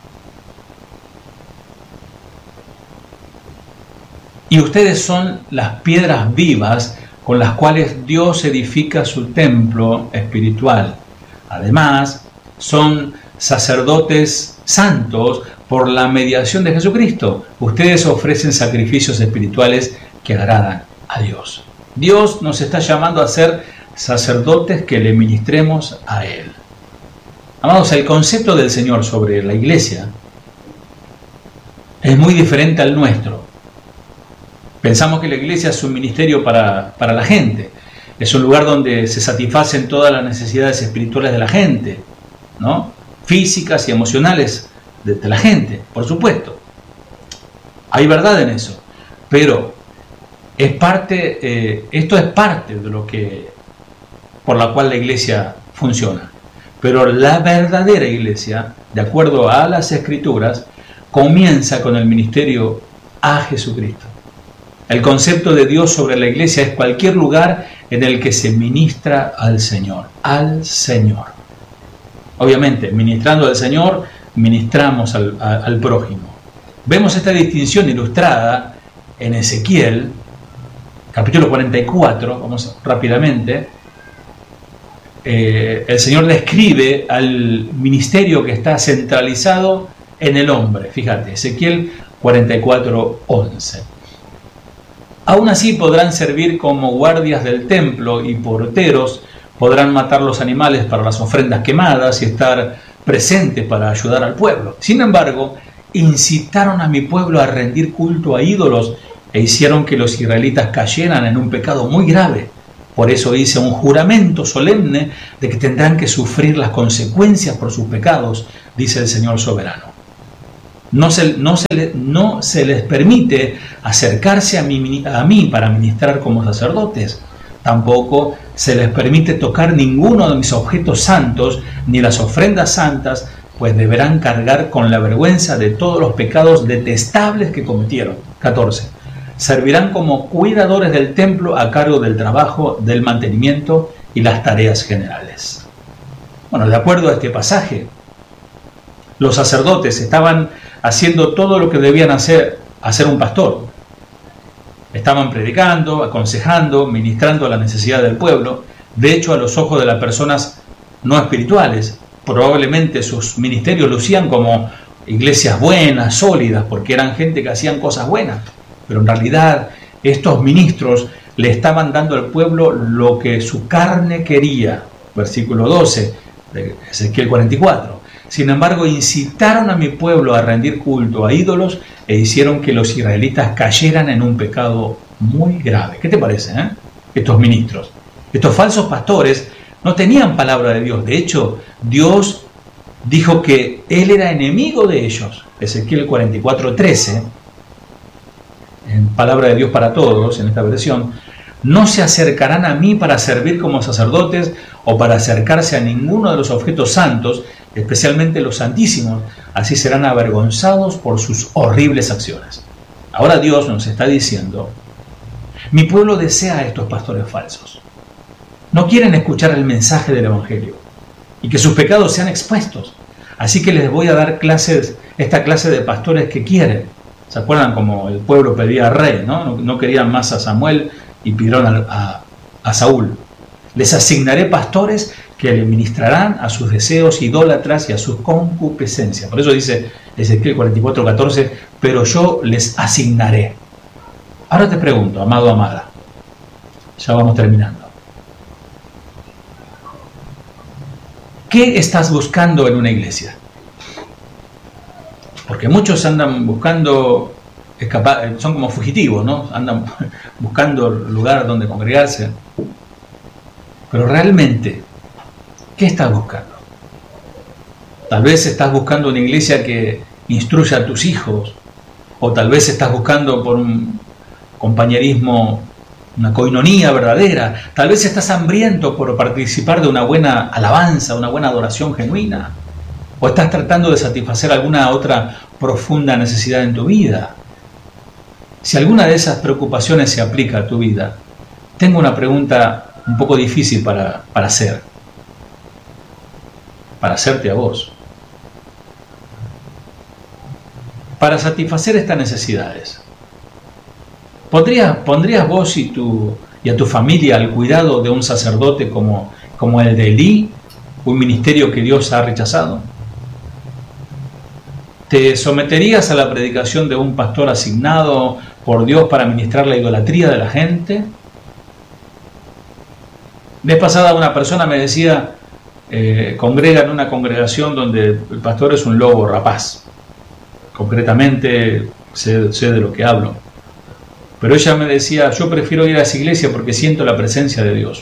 Y ustedes son las piedras vivas con las cuales Dios edifica su templo espiritual. Además, son sacerdotes santos por la mediación de Jesucristo. Ustedes ofrecen sacrificios espirituales que agradan a Dios. Dios nos está llamando a ser sacerdotes que le ministremos a Él. Amados, el concepto del Señor sobre la iglesia es muy diferente al nuestro. Pensamos que la iglesia es un ministerio para, para la gente. Es un lugar donde se satisfacen todas las necesidades espirituales de la gente, ¿no? Físicas y emocionales de, de la gente, por supuesto. Hay verdad en eso. Pero es parte, eh, esto es parte de lo que, por la cual la iglesia funciona. Pero la verdadera iglesia, de acuerdo a las Escrituras, comienza con el ministerio a Jesucristo. El concepto de Dios sobre la iglesia es cualquier lugar en el que se ministra al Señor, al Señor. Obviamente, ministrando al Señor, ministramos al, a, al prójimo. Vemos esta distinción ilustrada en Ezequiel, capítulo cuarenta y cuatro, vamos rápidamente. Eh, el Señor describe al ministerio que está centralizado en el hombre. Fíjate, Ezequiel cuarenta y cuatro, once. Aún así podrán servir como guardias del templo y porteros podrán matar los animales para las ofrendas quemadas y estar presentes para ayudar al pueblo. Sin embargo, incitaron a mi pueblo a rendir culto a ídolos e hicieron que los israelitas cayeran en un pecado muy grave. Por eso hice un juramento solemne de que tendrán que sufrir las consecuencias por sus pecados, dice el Señor soberano. No se, no se, no se les permite acercarse a mí, a mí para ministrar como sacerdotes. Tampoco se les permite tocar ninguno de mis objetos santos ni las ofrendas santas, pues deberán cargar con la vergüenza de todos los pecados detestables que cometieron. catorce. Servirán como cuidadores del templo a cargo del trabajo, del mantenimiento y las tareas generales. Bueno, de acuerdo a este pasaje, los sacerdotes estaban haciendo todo lo que debían hacer, hacer un pastor. Estaban predicando, aconsejando, ministrando a la necesidad del pueblo. De hecho, a los ojos de las personas no espirituales, probablemente sus ministerios lucían como iglesias buenas, sólidas, porque eran gente que hacían cosas buenas. Pero en realidad estos ministros le estaban dando al pueblo lo que su carne quería. Versículo doce de Ezequiel cuarenta y cuatro. Sin embargo, incitaron a mi pueblo a rendir culto a ídolos e hicieron que los israelitas cayeran en un pecado muy grave. ¿Qué te parece, eh? Estos ministros, estos falsos pastores no tenían palabra de Dios. De hecho, Dios dijo que Él era enemigo de ellos. Ezequiel cuarenta y cuatro, trece, en Palabra de Dios para Todos, en esta versión: no se acercarán a mí para servir como sacerdotes o para acercarse a ninguno de los objetos santos, especialmente los santísimos, así serán avergonzados por sus horribles acciones. Ahora Dios nos está diciendo: mi pueblo desea a estos pastores falsos. No quieren escuchar el mensaje del Evangelio y que sus pecados sean expuestos. Así que les voy a dar clases, esta clase de pastores que quieren. ¿Se acuerdan como el pueblo pedía rey, ¿no? No, no querían más a Samuel y pidieron a, a, a Saúl. Les asignaré pastores que le ministrarán a sus deseos idólatras y a sus concupiscencias. Por eso dice Ezequiel cuarenta y cuatro, catorce, pero yo les asignaré. Ahora te pregunto, amado, amada, ya vamos terminando. ¿Qué estás buscando en una iglesia? Porque muchos andan buscando, escapar, son como fugitivos, ¿no? Andan buscando lugar donde congregarse. Pero realmente, ¿qué estás buscando? Tal vez estás buscando una iglesia que instruya a tus hijos, o tal vez estás buscando por un compañerismo, una coinonía verdadera. Tal vez estás hambriento por participar de una buena alabanza, una buena adoración genuina. O estás tratando de satisfacer alguna otra profunda necesidad en tu vida. Si alguna de esas preocupaciones se aplica a tu vida, tengo una pregunta un poco difícil para, para hacer. Para hacerte a vos. Para satisfacer estas necesidades, ¿Pondrías, ¿Pondrías vos y, tu, y a tu familia al cuidado de un sacerdote como, como el de Elí, un ministerio que Dios ha rechazado? ¿Te someterías a la predicación de un pastor asignado por Dios para ministrar la idolatría de la gente? Vez pasada una persona me decía, eh, congrega en una congregación donde el pastor es un lobo rapaz. Concretamente sé, sé de lo que hablo. Pero ella me decía, yo prefiero ir a esa iglesia porque siento la presencia de Dios.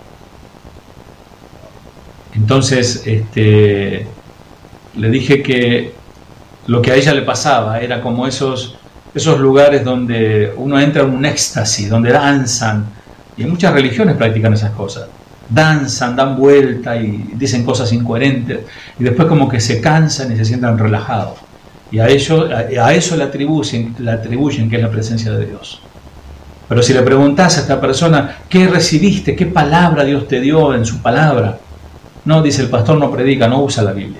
Entonces este, le dije que lo que a ella le pasaba era como esos, esos lugares donde uno entra en un éxtasis, donde danzan, y muchas religiones practican esas cosas. Danzan, dan vuelta y dicen cosas incoherentes, y después como que se cansan y se sientan relajados. Y a, ello, a eso le atribuyen, le atribuyen que es la presencia de Dios. Pero si le preguntás a esta persona, ¿qué recibiste? ¿Qué palabra Dios te dio en su palabra? No, dice, el pastor no predica, no usa la Biblia.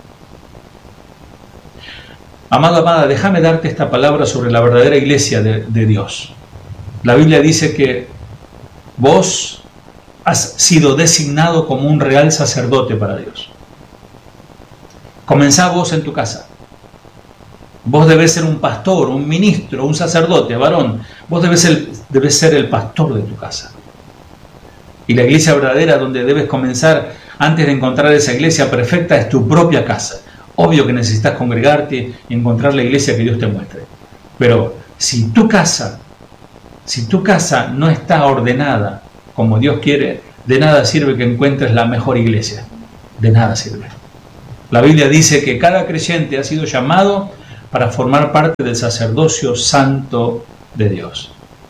Amado, amada, déjame darte esta palabra sobre la verdadera iglesia de, de Dios. La Biblia dice que vos has sido designado como un real sacerdote para Dios. Comenzá vos en tu casa. Vos debes ser un pastor, un ministro, un sacerdote, varón. Vos debes ser, debes ser el pastor de tu casa. Y la iglesia verdadera donde debes comenzar antes de encontrar esa iglesia perfecta es tu propia casa. Obvio que necesitas congregarte y encontrar la iglesia que Dios te muestre. Pero si tu casa, si tu casa no está ordenada como Dios quiere, de nada sirve que encuentres la mejor iglesia. De nada sirve. La Biblia dice que cada creyente ha sido llamado para formar parte del sacerdocio santo de Dios.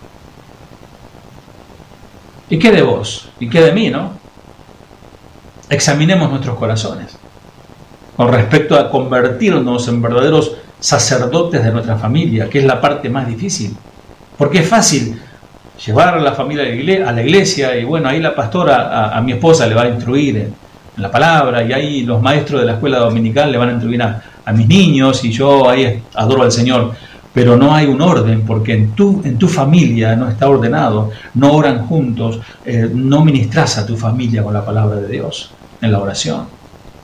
¿Y qué de vos? ¿Y qué de mí, no? Examinemos nuestros corazones con respecto a convertirnos en verdaderos sacerdotes de nuestra familia, que es la parte más difícil. Porque es fácil llevar a la familia a la iglesia y bueno, ahí la pastora a, a mi esposa le va a instruir en, en la palabra y ahí los maestros de la escuela dominical le van a instruir a, a mis niños y yo ahí adoro al Señor. Pero no hay un orden porque en tu, en tu familia no está ordenado, no oran juntos, eh, no ministras a tu familia con la palabra de Dios en la oración.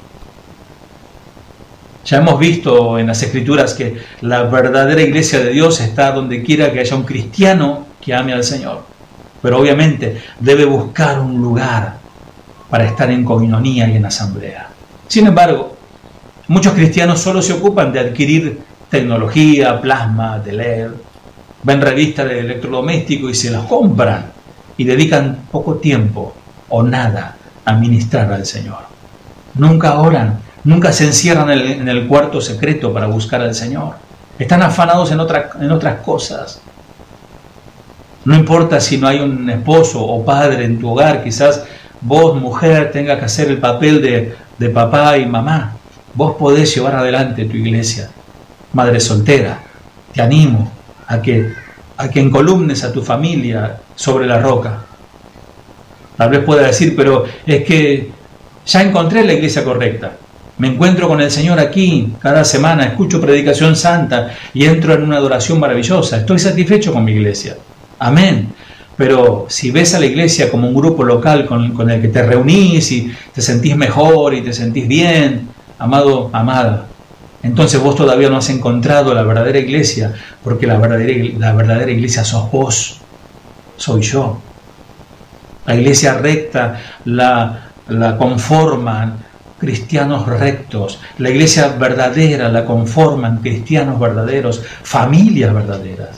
Ya hemos visto en las Escrituras que la verdadera iglesia de Dios está donde quiera que haya un cristiano que ame al Señor. Pero obviamente debe buscar un lugar para estar en coinonía y en asamblea. Sin embargo, muchos cristianos solo se ocupan de adquirir tecnología, plasma, de leer, ven revistas de electrodomésticos y se las compran y dedican poco tiempo o nada a ministrar al Señor. Nunca oran, nunca se encierran en el, en el cuarto secreto para buscar al Señor. Están afanados en, otra, en otras cosas. No importa si no hay un esposo o padre en tu hogar, quizás vos, mujer, tengas que hacer el papel de, de papá y mamá. Vos podés llevar adelante tu iglesia. Madre soltera, te animo a que, a que encolumnes a tu familia sobre la roca. Tal vez pueda decir, pero es que ya encontré la iglesia correcta. Me encuentro con el Señor aquí cada semana, escucho predicación santa y entro en una adoración maravillosa. Estoy satisfecho con mi iglesia. Amén. Pero si ves a la iglesia como un grupo local con, con el que te reunís y te sentís mejor y te sentís bien, amado, amada, entonces vos todavía no has encontrado la verdadera iglesia, porque la verdadera, la verdadera iglesia sos vos, soy yo. La iglesia recta la, la conforman cristianos rectos. La iglesia verdadera la conforman cristianos verdaderos, familias verdaderas.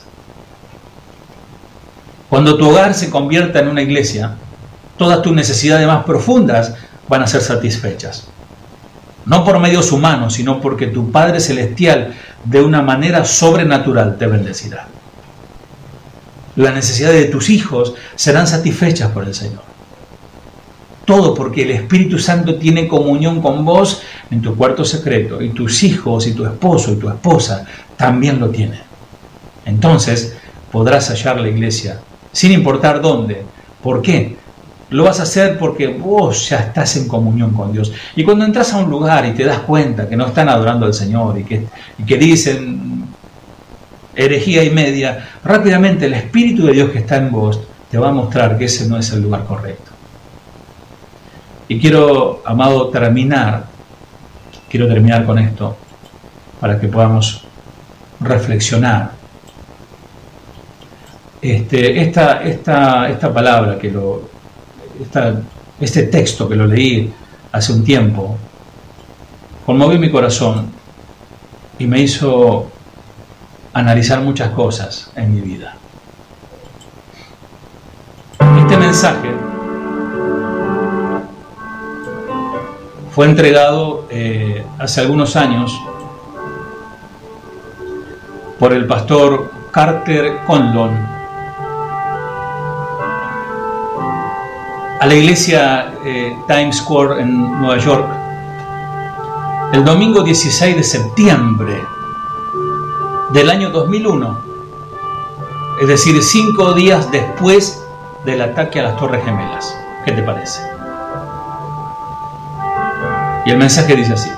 Cuando tu hogar se convierta en una iglesia, todas tus necesidades más profundas van a ser satisfechas. No por medios humanos, sino porque tu Padre Celestial de una manera sobrenatural te bendecirá. Las necesidades de tus hijos serán satisfechas por el Señor. Todo porque el Espíritu Santo tiene comunión con vos en tu cuarto secreto, y tus hijos y tu esposo y tu esposa también lo tienen. Entonces podrás hallar la iglesia sin importar dónde. ¿Por qué? Lo vas a hacer porque vos ya estás en comunión con Dios. Y cuando entras a un lugar y te das cuenta que no están adorando al Señor y que, y que dicen herejía y media, rápidamente el Espíritu de Dios que está en vos te va a mostrar que ese no es el lugar correcto. Y quiero, amado, terminar, quiero terminar con esto para que podamos reflexionar. Este, esta, esta, esta palabra que lo... Esta, este texto que lo leí hace un tiempo conmovió mi corazón y me hizo analizar muchas cosas en mi vida. Este mensaje fue entregado eh, hace algunos años por el pastor Carter Conlon a la iglesia eh, Times Square en Nueva York el domingo dieciséis de septiembre del año dos mil uno, es decir, cinco días después del ataque a las Torres Gemelas. ¿Qué te parece? Y el mensaje dice así: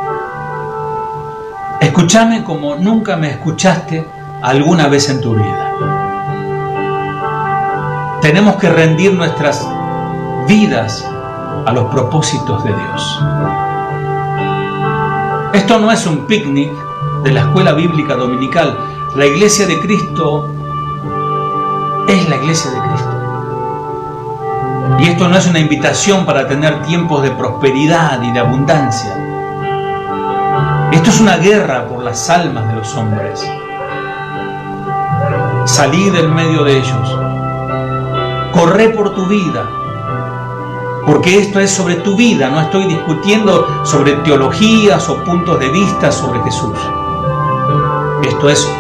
escúchame como nunca me escuchaste alguna vez en tu vida. Tenemos que rendir nuestras vidas a los propósitos de Dios. Esto no es un picnic de la escuela bíblica dominical. La iglesia de Cristo es la iglesia de Cristo. Y esto no es una invitación para tener tiempos de prosperidad y de abundancia. Esto es una guerra por las almas de los hombres. Salí del medio de ellos. Corre por tu vida. Porque esto es sobre tu vida. No estoy discutiendo sobre teologías o puntos de vista sobre Jesús. Esto es